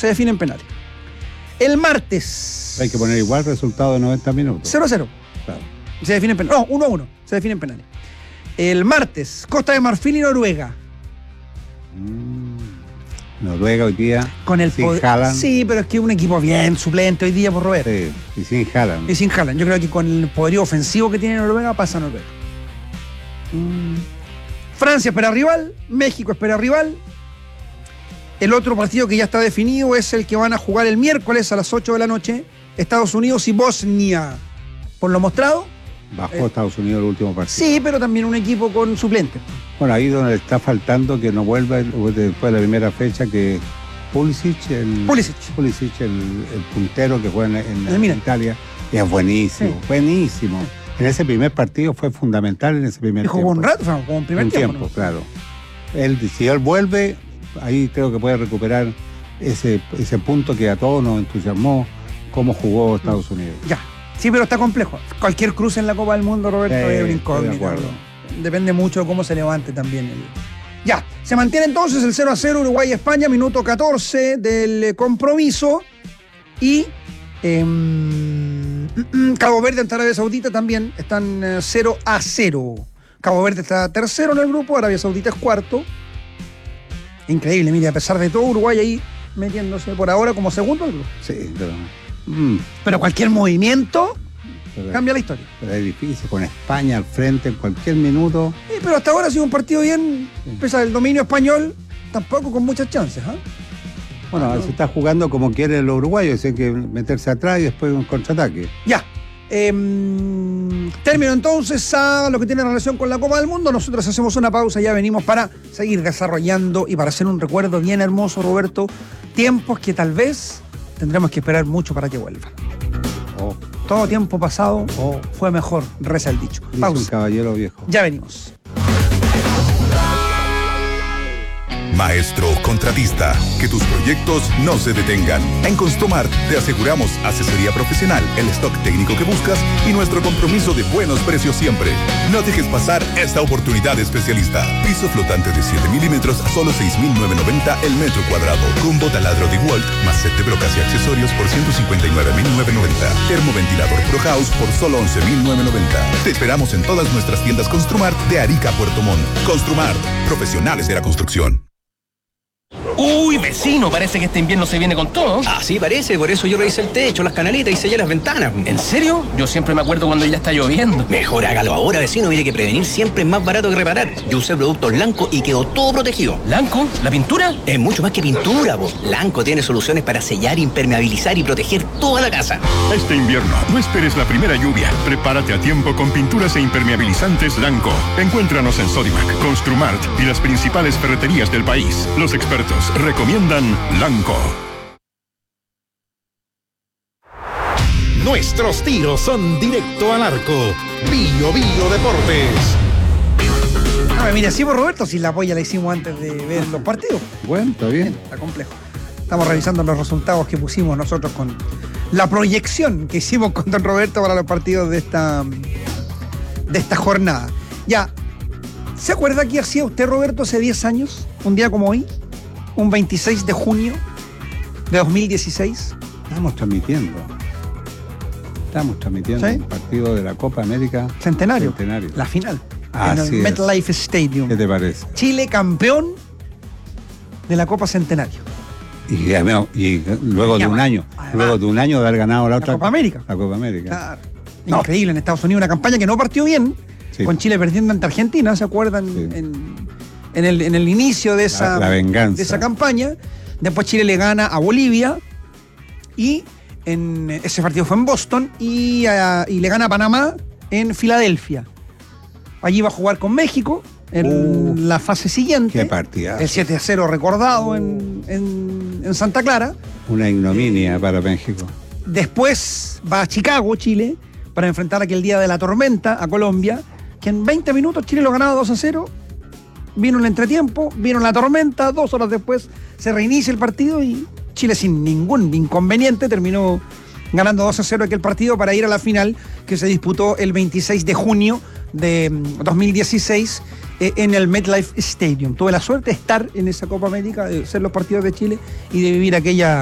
Se define en penales. El martes. Hay que poner igual resultado de 90 minutos. 0-0. Claro. Se define en penales. No, 1-1. Se define en penales. El martes, Costa de Marfil y Noruega. Noruega hoy día. Con el sin poder. Haaland. Sí, pero es que es un equipo bien suplente hoy día por Roberto. Sí, y sin Haaland. Y sin Haaland. Yo creo que con el poderío ofensivo que tiene Noruega, pasa Noruega. Francia espera rival, México espera rival. El otro partido que ya está definido es el que van a jugar el miércoles a las 8 de la noche, Estados Unidos y Bosnia. Por lo mostrado. Bajó Estados Unidos el último partido. Sí, pero también un equipo con suplentes. Bueno, ahí donde está faltando que no vuelva después de la primera fecha, que Pulisic, el puntero que juega en Italia, es buenísimo, Sí. buenísimo. En ese primer partido fue fundamental en ese primer tiempo. Jugó un rato, como un primer tiempo, ¿no? Claro. Si él vuelve, ahí creo que puede recuperar ese punto que a todos nos entusiasmó, cómo jugó Estados Unidos. Ya. Sí, pero está complejo. Cualquier cruce en la Copa del Mundo, Roberto, es un incógnito. De acuerdo. Depende mucho de cómo se levante también. Ya, se mantiene entonces el 0-0 Uruguay-España, minuto 14 del compromiso. Y Cabo Verde ante Arabia Saudita también están 0-0. Cabo Verde está tercero en el grupo, Arabia Saudita es cuarto. Increíble, mire, a pesar de todo, Uruguay ahí metiéndose por ahora como segundo del grupo. Sí, Pero cualquier movimiento cambia la historia. Pero es difícil, con España al frente en cualquier minuto. Sí, pero hasta ahora ha sido un partido bien, pese al dominio español, tampoco con muchas chances. Bueno, se está jugando como quieren los uruguayos, hay que meterse atrás y después un contraataque. Ya. Término entonces a lo que tiene relación con la Copa del Mundo. Nosotros hacemos una pausa, ya venimos para seguir desarrollando y para hacer un recuerdo bien hermoso, Roberto. Tiempos que tal vez tendremos que esperar mucho para que vuelvan. Todo tiempo pasado fue mejor, reza el dicho. Pausa. Un caballero viejo. Ya venimos. Maestro contratista, que tus proyectos no se detengan. En Construmart te aseguramos asesoría profesional, el stock técnico que buscas y nuestro compromiso de buenos precios siempre. No dejes pasar esta oportunidad especialista. Piso flotante de 7 milímetros a solo 6.990 el metro cuadrado. Combo taladro de Walt más set de brocas y accesorios por 159.990. Termoventilador Pro House por solo 11.990. Te esperamos en todas nuestras tiendas Construmart de Arica a Puerto Montt. Construmart, profesionales de la construcción. Uy, vecino, parece que este invierno se viene con todo. Así parece, por eso yo revisé el techo, las canaletas y sellé las ventanas. ¿En serio? Yo siempre me acuerdo cuando ya está lloviendo. Mejor hágalo ahora, vecino, mire que prevenir siempre es más barato que reparar. Yo usé productos Lanco y quedó todo protegido. ¿Lanco? ¿La pintura? Es mucho más que pintura, po. Lanco tiene soluciones para sellar, impermeabilizar y proteger toda la casa. Este invierno, no esperes la primera lluvia. Prepárate a tiempo con pinturas e impermeabilizantes Lanco. Encuéntranos en Sodimac, Construmart y las principales ferreterías del país. Los expertos recomiendan Lanco. Nuestros tiros son directo al arco. Bio Deportes. Mira, sí, por Roberto, si la polla la hicimos antes de ver los partidos. Bueno, está bien. Está complejo. Estamos revisando los resultados que pusimos nosotros con la proyección que hicimos con don Roberto para los partidos de esta jornada. Ya, ¿se acuerda qué hacía usted, Roberto, hace 10 años? Un día como hoy, un 26 de junio de 2016. Estamos transmitiendo ¿Sí? un partido de la Copa América Centenario. La final. En el MetLife Stadium. ¿Qué te parece? Chile campeón de la Copa Centenario. Y luego de un año. Luego de un año de haber ganado la otra Copa América. La Copa América. Claro. Increíble, en Estados Unidos una campaña que no partió bien, con Chile perdiendo ante Argentina, ¿se acuerdan? En el inicio de esa, la venganza. De esa campaña. Después Chile le gana a Bolivia y ese partido fue en Boston y le gana a Panamá en Filadelfia. Allí va a jugar con México en la fase siguiente. Qué partida. El 7-0 recordado en Santa Clara. Una ignominia para México. Después va a Chicago, Chile, para enfrentar aquel día de la tormenta a Colombia, que en 20 minutos Chile lo ganaba 2-0. Vino el entretiempo, vino la tormenta, 2 horas después se reinicia el partido y Chile sin ningún inconveniente terminó ganando 2-0 aquel partido para ir a la final que se disputó el 26 de junio de 2016 en el MetLife Stadium. Tuve la suerte de estar en esa Copa América, de ser los partidos de Chile y de vivir aquella